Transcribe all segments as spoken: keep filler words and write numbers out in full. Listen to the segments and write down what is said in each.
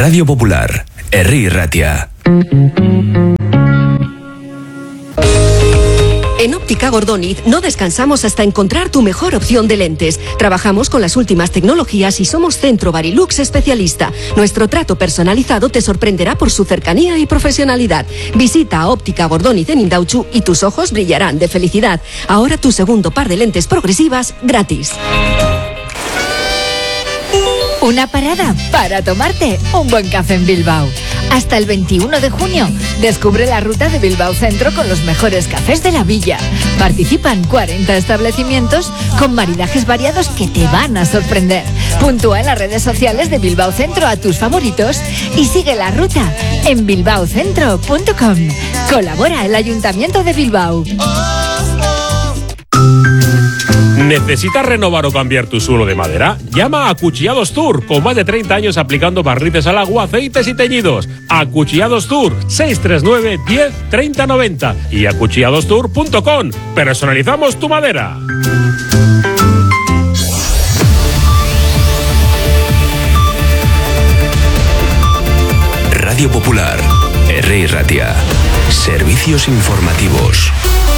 Radio Popular, Herri Ratia. En Óptica Gordoniz no descansamos hasta encontrar tu mejor opción de lentes. Trabajamos con las últimas tecnologías y somos Centro Barilux especialista. Nuestro trato personalizado te sorprenderá por su cercanía y profesionalidad. Visita a Óptica Gordoniz en Indautxu y tus ojos brillarán de felicidad. Ahora tu segundo par de lentes progresivas gratis. Una parada para tomarte un buen café en Bilbao. Hasta el veintiuno de junio, descubre la ruta de Bilbao Centro con los mejores cafés de la villa. Participan cuarenta establecimientos con maridajes variados que te van a sorprender. Puntúa en las redes sociales de Bilbao Centro a tus favoritos y sigue la ruta en bilbao centro punto com. Colabora el Ayuntamiento de Bilbao. ¿Necesitas renovar o cambiar tu suelo de madera? Llama a Acuchillados Tour, con más de treinta años aplicando barnices al agua, aceites y teñidos. Acuchillados Tour, seis tres nueve, diez, treinta, noventa y acuchillados tour punto com. Personalizamos tu madera. Radio Popular, Herri Ratia. Servicios informativos.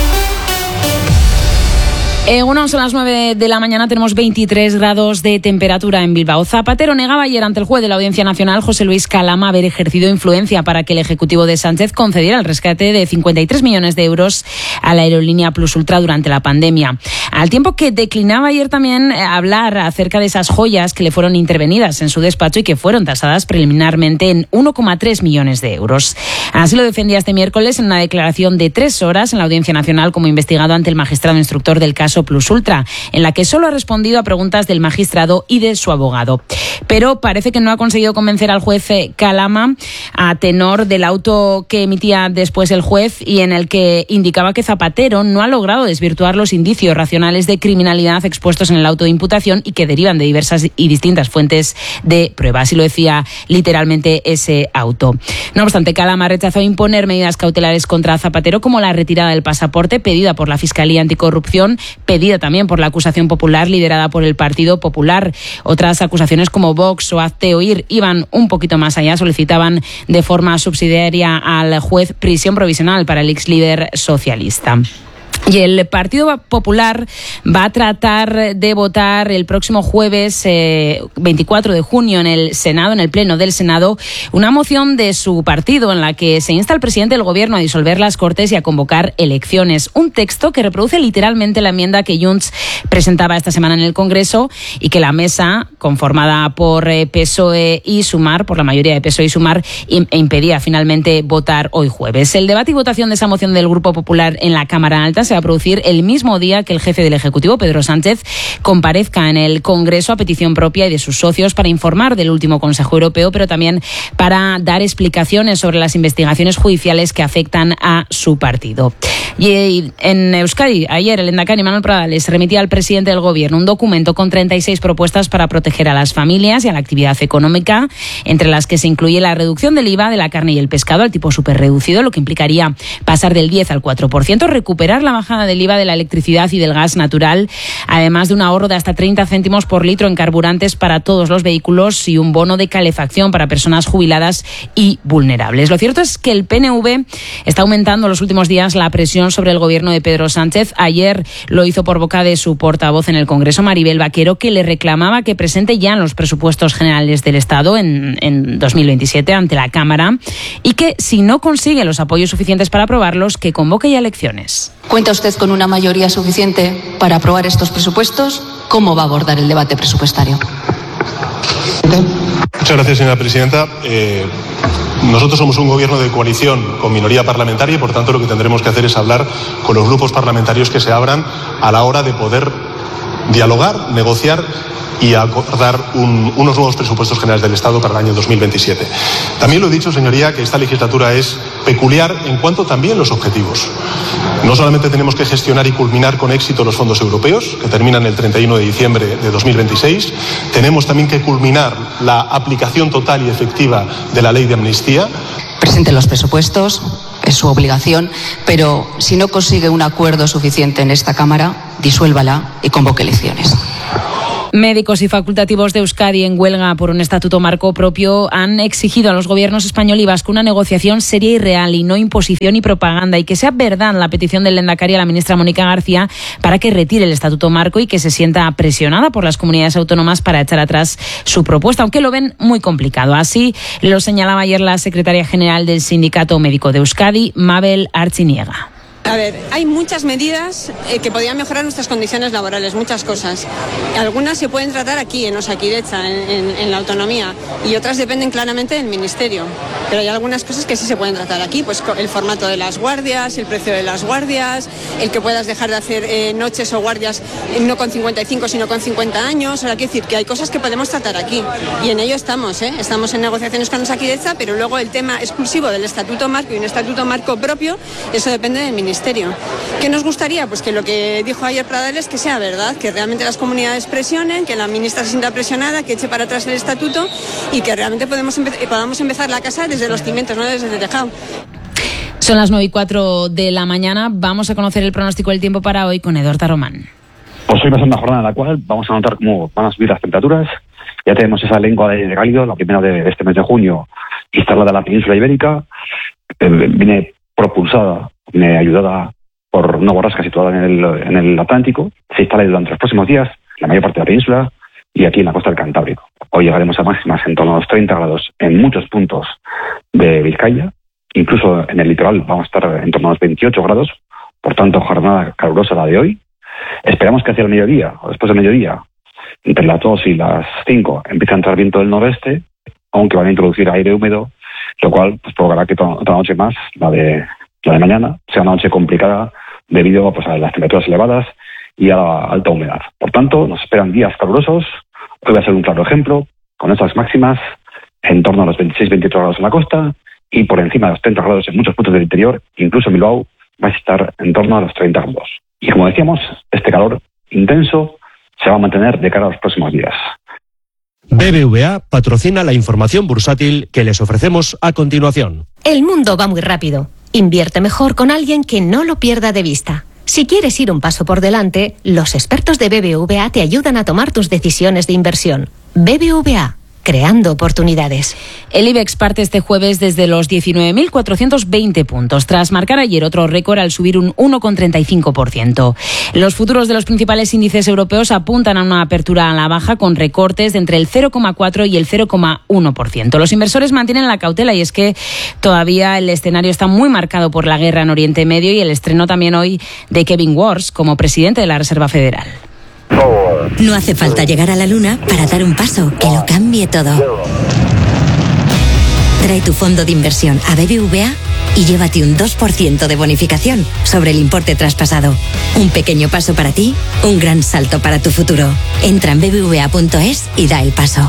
Eh, bueno, son las nueve de la mañana, tenemos veintitrés grados de temperatura en Bilbao. Zapatero negaba ayer ante el juez de la Audiencia Nacional, José Luis Calama, haber ejercido influencia para que el Ejecutivo de Sánchez concediera el rescate de cincuenta y tres millones de euros a la aerolínea Plus Ultra durante la pandemia. Al tiempo que declinaba ayer también hablar acerca de esas joyas que le fueron intervenidas en su despacho y que fueron tasadas preliminarmente en uno coma tres millones de euros. Así lo defendía este miércoles en una declaración de tres horas en la Audiencia Nacional como investigado ante el magistrado instructor del caso Plus Ultra, en la que solo ha respondido a preguntas del magistrado y de su abogado. Pero parece que no ha conseguido convencer al juez Calama a tenor del auto que emitía después el juez y en el que indicaba que Zapatero no ha logrado desvirtuar los indicios racionales de criminalidad expuestos en el auto de imputación y que derivan de diversas y distintas fuentes de prueba. Así lo decía literalmente ese auto. No obstante, Calama rechazó imponer medidas cautelares contra Zapatero, como la retirada del pasaporte pedida por la Fiscalía Anticorrupción, pedida también por la acusación popular liderada por el Partido Popular. Otras acusaciones como Vox o Hazte Oír iban un poquito más allá, solicitaban de forma subsidiaria al juez prisión provisional para el ex líder socialista. Y el Partido Popular va a tratar de votar el próximo jueves eh, veinticuatro de junio en el Senado, en el Pleno del Senado, una moción de su partido en la que se insta al presidente del Gobierno a disolver las Cortes y a convocar elecciones. Un texto que reproduce literalmente la enmienda que Junts presentaba esta semana en el Congreso y que la mesa, conformada por eh, P S O E y Sumar, por la mayoría de P S O E y Sumar, im- impedía finalmente votar hoy jueves. El debate y votación de esa moción del Grupo Popular en la Cámara Alta se va a producir el mismo día que el jefe del Ejecutivo, Pedro Sánchez, comparezca en el Congreso a petición propia y de sus socios para informar del último Consejo Europeo, pero también para dar explicaciones sobre las investigaciones judiciales que afectan a su partido. Y en Euskadi, ayer el lehendakari Manuel Pradales remitía al presidente del Gobierno un documento con treinta y seis propuestas para proteger a las familias y a la actividad económica, entre las que se incluye la reducción del I V A de la carne y el pescado al tipo superreducido, lo que implicaría pasar del diez al cuatro por ciento, recuperar la bajada del I V A de la electricidad y del gas natural, además de un ahorro de hasta treinta céntimos por litro en carburantes para todos los vehículos y un bono de calefacción para personas jubiladas y vulnerables. Lo cierto es que el P N V está aumentando en los últimos días la presión sobre el gobierno de Pedro Sánchez. Ayer lo hizo por boca de su portavoz en el Congreso, Maribel Vaquero, que le reclamaba que presente ya en los presupuestos generales del Estado en, en dos mil veintisiete ante la Cámara y que, si no consigue los apoyos suficientes para aprobarlos, que convoque ya elecciones. ¿Cuenta usted con una mayoría suficiente para aprobar estos presupuestos? ¿Cómo va a abordar el debate presupuestario? Muchas gracias, señora presidenta. Eh, nosotros somos un gobierno de coalición con minoría parlamentaria y, por tanto, lo que tendremos que hacer es hablar con los grupos parlamentarios que se abran a la hora de poder dialogar, negociar y acordar un, unos nuevos presupuestos generales del Estado para el año dos mil veintisiete. También lo he dicho, señoría, que esta legislatura es peculiar en cuanto también los objetivos. No solamente tenemos que gestionar y culminar con éxito los fondos europeos, que terminan el treinta y uno de diciembre de dos mil veintiséis, tenemos también que culminar la aplicación total y efectiva de la ley de amnistía. Presente los presupuestos, es su obligación, pero si no consigue un acuerdo suficiente en esta Cámara, disuélvala y convoque elecciones. Médicos y facultativos de Euskadi en huelga por un estatuto marco propio han exigido a los gobiernos español y vasco una negociación seria y real y no imposición y propaganda, y que sea verdad la petición del lehendakari a la ministra Mónica García para que retire el estatuto marco y que se sienta presionada por las comunidades autónomas para echar atrás su propuesta, aunque lo ven muy complicado. Así lo señalaba ayer la secretaria general del Sindicato Médico de Euskadi, Mabel Artziniega. A ver, hay muchas medidas eh, que podrían mejorar nuestras condiciones laborales, muchas cosas. Algunas se pueden tratar aquí, en Osakidetza, en, en, en la autonomía, y otras dependen claramente del Ministerio. Pero hay algunas cosas que sí se pueden tratar aquí, pues el formato de las guardias, el precio de las guardias, el que puedas dejar de hacer eh, noches o guardias eh, no con cincuenta y cinco, sino con cincuenta años. Ahora, quiero decir que hay cosas que podemos tratar aquí, y en ello estamos, ¿eh? Estamos en negociaciones con Osakidetza, pero luego el tema exclusivo del estatuto marco y un estatuto marco propio, eso depende del Ministerio. ¿Qué nos gustaría? Pues que lo que dijo ayer Pradales, que sea verdad, que realmente las comunidades presionen, que la ministra se sienta presionada, que eche para atrás el estatuto y que realmente podemos empe- podamos empezar la casa desde los cimientos, no desde el tejado. Son las nueve y cuatro de la mañana. Vamos a conocer el pronóstico del tiempo para hoy con Eduardo Román. Pues hoy va a ser una jornada en la cual vamos a notar cómo van a subir las temperaturas. Ya tenemos esa lengua de aire cálido, la primera de este mes de junio, instalada en la península ibérica. Eh, viene propulsada, viene ayudada por una borrasca situada en el, en el Atlántico. Se instala durante los próximos días en la mayor parte de la península y aquí en la costa del Cantábrico. Hoy llegaremos a máximas en torno a los treinta grados en muchos puntos de Vizcaya. Incluso en el litoral vamos a estar en torno a los veintiocho grados. Por tanto, jornada calurosa la de hoy. Esperamos que hacia el mediodía, o después del mediodía, entre las dos y las cinco, empiece a entrar viento del noroeste, aunque van a introducir aire húmedo, lo cual pues, provocará que to- otra noche más, la de, la de mañana, sea una noche complicada debido pues, a las temperaturas elevadas y a la alta humedad. Por tanto, nos esperan días calurosos. Hoy va a ser un claro ejemplo, con estas máximas en torno a los veintiséis veintiocho grados en la costa y por encima de los treinta grados en muchos puntos del interior, incluso en Bilbao va a estar en torno a los treinta grados. Y como decíamos, este calor intenso se va a mantener de cara a los próximos días. B B V A patrocina la información bursátil que les ofrecemos a continuación. El mundo va muy rápido. Invierte mejor con alguien que no lo pierda de vista. Si quieres ir un paso por delante, los expertos de B B V A te ayudan a tomar tus decisiones de inversión. B B V A, creando oportunidades. El IBEX parte este jueves desde los diecinueve mil cuatrocientos veinte puntos, tras marcar ayer otro récord al subir un uno coma treinta y cinco por ciento. Los futuros de los principales índices europeos apuntan a una apertura a la baja con recortes de entre el cero coma cuatro y el cero coma uno por ciento. Los inversores mantienen la cautela y es que todavía el escenario está muy marcado por la guerra en Oriente Medio y el estreno también hoy de Kevin Warsh como presidente de la Reserva Federal. No hace falta llegar a la luna para dar un paso que lo cambie todo. Trae tu fondo de inversión a B B V A y llévate un dos por ciento de bonificación sobre el importe traspasado. Un pequeño paso para ti, un gran salto para tu futuro. Entra en b b v a punto es y da el paso.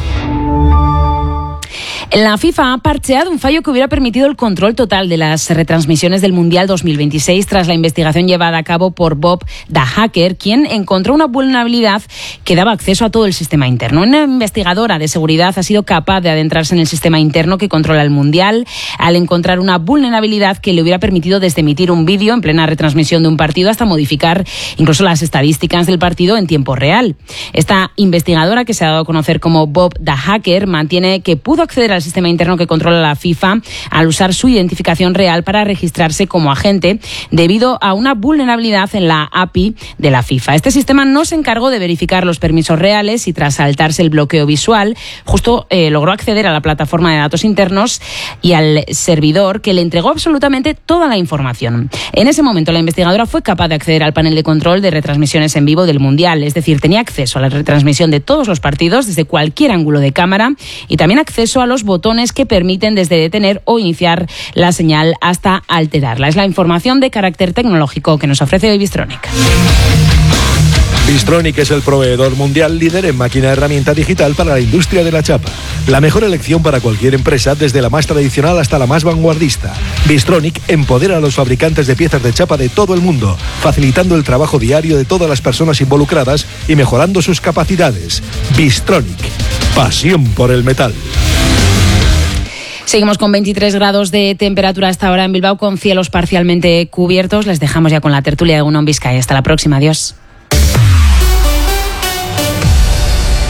La FIFA ha parcheado un fallo que hubiera permitido el control total de las retransmisiones del Mundial dos mil veintiséis tras la investigación llevada a cabo por Bob the Hacker, quien encontró una vulnerabilidad que daba acceso a todo el sistema interno. Una investigadora de seguridad ha sido capaz de adentrarse en el sistema interno que controla el Mundial al encontrar una vulnerabilidad que le hubiera permitido desde emitir un vídeo en plena retransmisión de un partido hasta modificar incluso las estadísticas del partido en tiempo real. Esta investigadora, que se ha dado a conocer como Bob the Hacker, mantiene que pudo acceder al sistema interno que controla la FIFA al usar su identificación real para registrarse como agente debido a una vulnerabilidad en la A P I de la FIFA. Este sistema no se encargó de verificar los permisos reales y tras saltarse el bloqueo visual, justo eh, logró acceder a la plataforma de datos internos y al servidor que le entregó absolutamente toda la información. En ese momento la investigadora fue capaz de acceder al panel de control de retransmisiones en vivo del Mundial, es decir, tenía acceso a la retransmisión de todos los partidos desde cualquier ángulo de cámara y también acceso a los botones que permiten desde detener o iniciar la señal hasta alterarla. Es la información de carácter tecnológico que nos ofrece hoy Bystronic. Bystronic es el proveedor mundial líder en máquina herramienta digital para la industria de la chapa. La mejor elección para cualquier empresa, desde la más tradicional hasta la más vanguardista. Bystronic empodera a los fabricantes de piezas de chapa de todo el mundo, facilitando el trabajo diario de todas las personas involucradas y mejorando sus capacidades. Bystronic, pasión por el metal. Seguimos con veintitrés grados de temperatura hasta ahora en Bilbao, con cielos parcialmente cubiertos. Les dejamos ya con la tertulia de Egunon Vizcaya. Hasta la próxima. Adiós.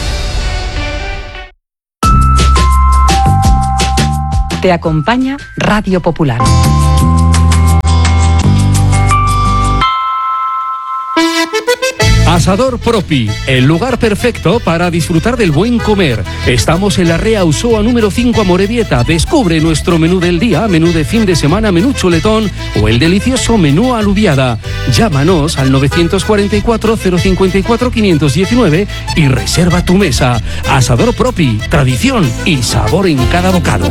Te acompaña Radio Popular. Asador Propi, el lugar perfecto para disfrutar del buen comer. Estamos en la Rea Usoa número cinco, Amorebieta. Descubre nuestro menú del día, menú de fin de semana, menú chuletón o el delicioso menú alubiada. Llámanos al nueve cuatro cuatro, cero cinco cuatro, cinco uno nueve y reserva tu mesa. Asador Propi, tradición y sabor en cada bocado.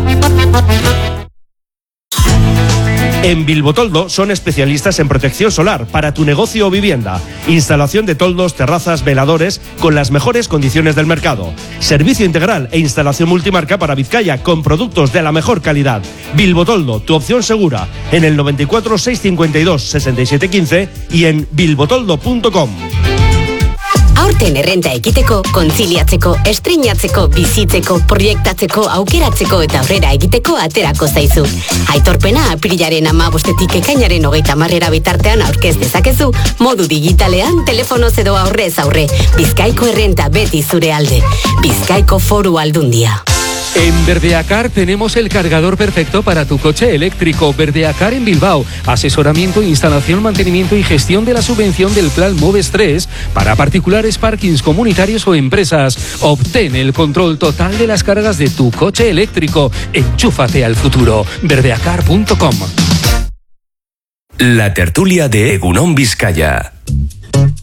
En Bilbotoldo son especialistas en protección solar para tu negocio o vivienda. Instalación de toldos, terrazas, veladores con las mejores condiciones del mercado. Servicio integral e instalación multimarca para Vizcaya con productos de la mejor calidad. Bilbotoldo, tu opción segura. En el noventa y cuatro, seiscientos cincuenta y dos, sesenta y siete quince y en bilbotoldo punto com. Aurten errenta ekiteko, kontziliatzeko, estreinatzeko, bizitzeko, proiektatzeko, aukeratzeko eta aurrera egiteko aterako zaizu. Aitorpena apirilaren hamabostetik ekainaren hogeita hamarera bitartean aurkez dezakezu, modu digitalean, telefonoz edo aurrez aurre. Bizkaiko errenta beti zure alde. Bizkaiko Foru Aldundia. En Verdeacar tenemos el cargador perfecto para tu coche eléctrico. Verdeacar en Bilbao. Asesoramiento, instalación, mantenimiento y gestión de la subvención del Plan Moves tres para particulares, parkings comunitarios o empresas. Obtén el control total de las cargas de tu coche eléctrico. Enchúfate al futuro. verdeacar punto com. La tertulia de Egunon Vizcaya.